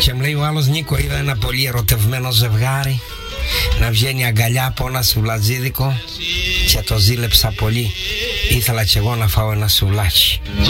Και μου λέει ο άλλος, Νίκο, είδα ένα πολύ ερωτευμένο ζευγάρι να βγαίνει αγκαλιά από ένα σουβλατζίδικο και το ζήλεψα πολύ. Ήθελα κι εγώ να φάω ένα σουβλάκι.